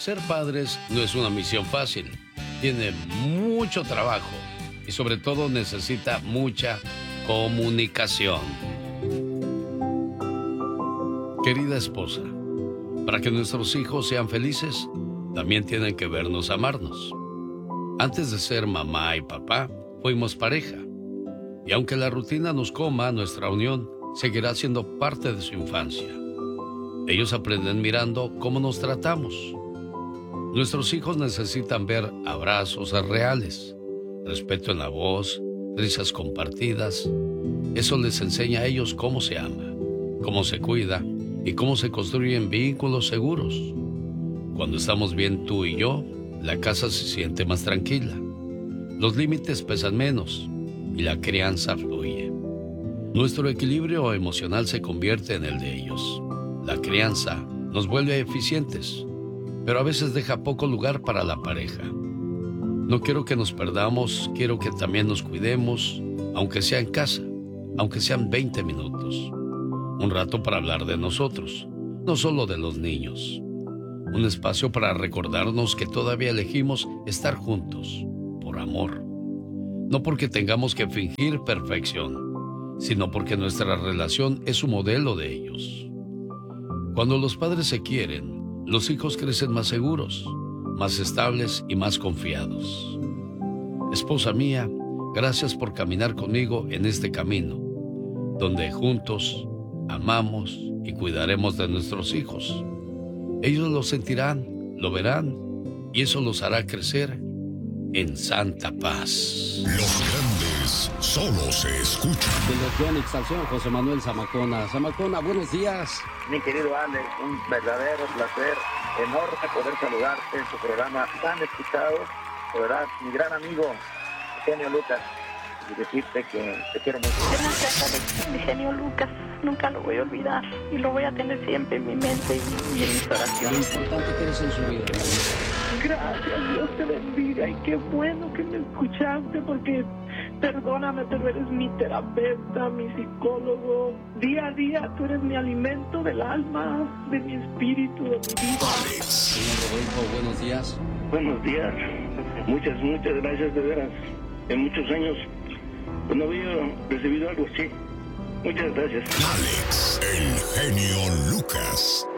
ser padres no es una misión fácil. Tiene mucho trabajo y sobre todo necesita mucha comunicación. Querida esposa, para que nuestros hijos sean felices, también tienen que vernos amarnos. Antes de ser mamá y papá, fuimos pareja. Y aunque la rutina nos coma, nuestra unión seguirá siendo parte de su infancia. Ellos aprenden mirando cómo nos tratamos. Nuestros hijos necesitan ver abrazos reales, respeto en la voz, risas compartidas. Eso les enseña a ellos cómo se ama, cómo se cuida y cómo se construyen vínculos seguros. Cuando estamos bien tú y yo, la casa se siente más tranquila. Los límites pesan menos y la crianza fluye. Nuestro equilibrio emocional se convierte en el de ellos. La crianza nos vuelve eficientes, pero a veces deja poco lugar para la pareja. No quiero que nos perdamos, quiero que también nos cuidemos, aunque sea en casa, aunque sean 20 minutos. Un rato para hablar de nosotros, no solo de los niños. Un espacio para recordarnos que todavía elegimos estar juntos, por amor. No porque tengamos que fingir perfección, sino porque nuestra relación es un modelo de ellos. Cuando los padres se quieren, los hijos crecen más seguros, más estables y más confiados. Esposa mía, gracias por caminar conmigo en este camino, donde juntos amamos y cuidaremos de nuestros hijos. Ellos lo sentirán, lo verán, y eso los hará crecer en santa paz. Los grandes solo se escuchan. Fundación Exalción, José Manuel Zamacona. Zamacona, buenos días. Mi querido Alex, un verdadero placer, enorme poder saludarte en tu programa tan escuchado. De verdad, mi gran amigo, Genio Lucas, y decirte que te quiero mucho. Gracias, Alex, mi genio Lucas. Nunca lo voy a olvidar y lo voy a tener siempre en mi mente y en mis oraciones. Lo importante que eres en su vida. Gracias, Dios te bendiga y qué bueno que me escuchaste porque perdóname, pero eres mi terapeuta, mi psicólogo. Día a día tú eres mi alimento del alma, de mi espíritu, de mi vida. Señor Rodolfo, buenos días. Buenos días. Muchas gracias, de veras. En muchos años no había recibido algo así. Muchas gracias. Alex, el genio Lucas.